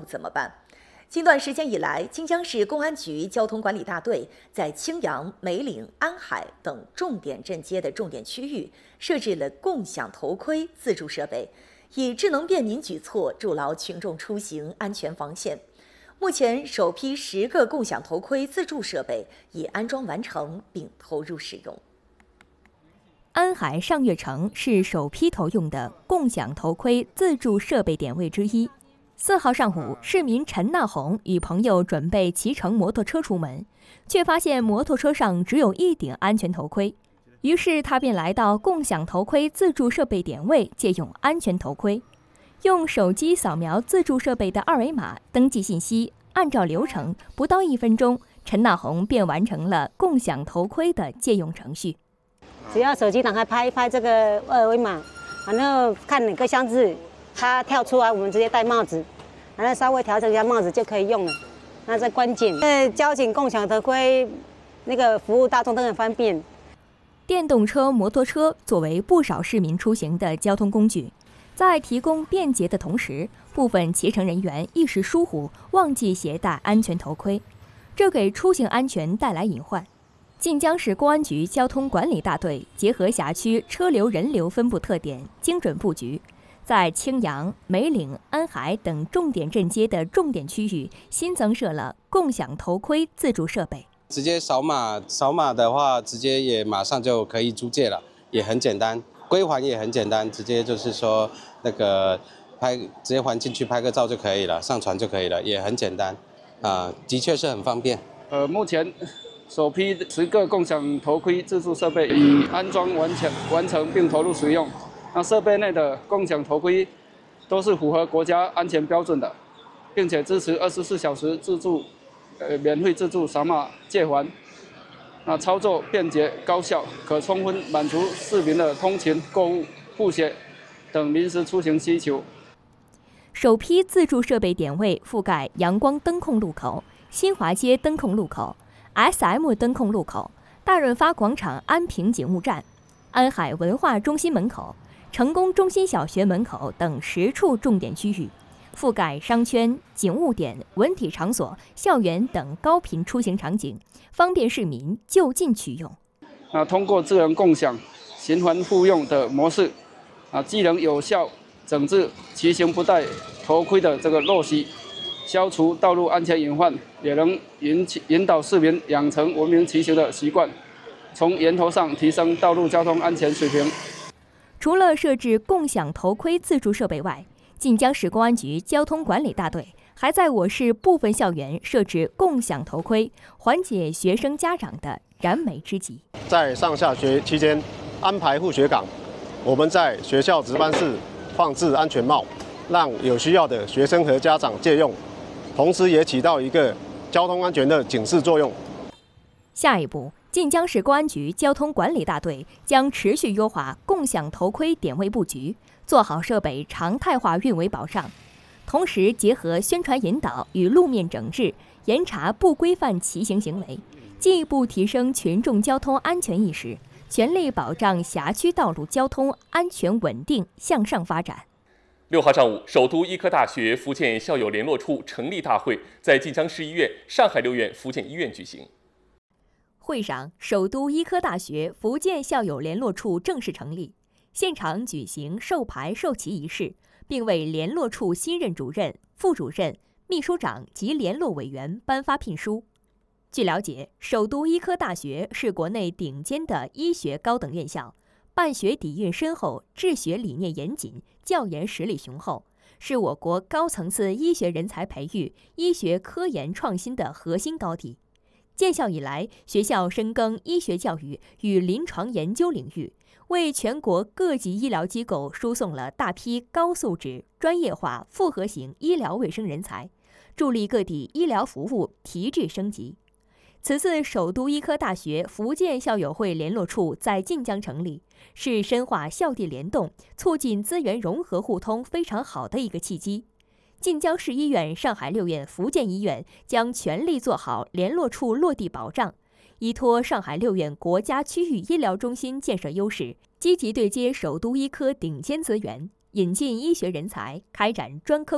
怎么办？近段时间以来，晋江市公安局交通管理大队在青阳、梅岭、安海等重点镇街的重点区域设置了共享头盔自助设备，以智能便民举措筑牢群众出行安全防线。目前，首批10个共享头盔自助设备已安装完成并投入使用。 安海上月城是首批投用的共享头盔自助设备点位之一。4号上午，市民陈娜红与朋友准备骑乘摩托车出门，却发现摩托车上只有1顶安全头盔。于是他便来到共享头盔自助设备点位借用安全头盔，用手机扫描自助设备的2维码登记信息，按照流程，不到1分钟，陈娜红便完成了共享头盔的借用程序。 只要手机打开拍一拍这个2维码，然后看哪个箱子它跳出来，我们直接戴帽子，然后稍微调整一下帽子就可以用了。那这关键，交警共享头盔那个服务大众都很方便。 电动车、摩托车作为不少市民出行的交通工具，在提供便捷的同时，部分骑乘人员一时疏忽，忘记携带安全头盔，这给出行安全带来隐患。晋江市公安局交通管理大队结合辖区车流人流分布特点，精准布局，在青阳、梅岭、安海等重点镇街的重点区域新增设了共享头盔自助设备。 直接扫码的话，直接也马上就可以租借了，也很简单，归还也很简单，直接就是说那个直接还进去拍个照就可以了，上传就可以了，也很简单，的确是很方便。 目前首批10个共享头盔自助设备已安装完成并投入使用。那设备内的共享头盔都是符合国家安全标准的，并且支持24小时免费自助扫码借还。那操作便捷高效，可充分满足市民的通勤、购物、复学等临时出行需求。 首批自助设备点位覆盖阳光灯控路口、新华街灯控路口、SM 灯控路口、大润发广场安平警务站、安海文化中心门口、成功中心小学门口等10处重点区域，覆盖商圈、警务点、文体场所、校园等高频出行场景，方便市民就近取用。 通过智能共享、循环复用的模式，既能有效整治骑行不戴头盔的这个陋习，消除道路安全隐患，也能引导市民养成文明骑行的习惯，从源头上提升道路交通安全水平。 除了设置共享头盔自助设备外，晋江市公安局交通管理大队还在我市部分校园设置共享头盔，缓解学生家长的燃眉之急。 在上下学期间安排护学岗，我们在学校值班室放置安全帽，让有需要的学生和家长借用，同时也起到一个交通安全的警示作用。 下一步，晋江市公安局交通管理大队将持续优化共享头盔点位布局，做好设备常态化运维保障，同时结合宣传引导与路面整治，严查不规范骑行行为，进一步提升群众交通安全意识，全力保障辖区道路交通安全稳定向上发展。 6号上午，首都医科大学福建校友联络处成立大会在晋江市医院、上海6院福建医院举行。 会上，首都医科大学福建校友联络处正式成立，现场举行授牌授旗仪式，并为联络处新任主任、副主任、秘书长及联络委员颁发聘书。据了解，首都医科大学是国内顶尖的医学高等院校，办学底蕴深厚，治学理念严谨，教研实力雄厚，是我国高层次医学人才培育、医学科研创新的核心高地。建校以来，学校深耕医学教育与临床研究领域，为全国各级医疗机构输送了大批高素质、专业化、复合型医疗卫生人才，助力各地医疗服务提质升级。此次首都医科大学福建校友会联络处在晋江成立，是深化校地联动、促进资源融合互通非常好的一个契机。晋江市医院、上海6院福建医院将全力做好联络处落地保障，依托上海6院国家区域医疗中心建设优势，积极对接首都医科顶尖资源，引进医学人才，开展专科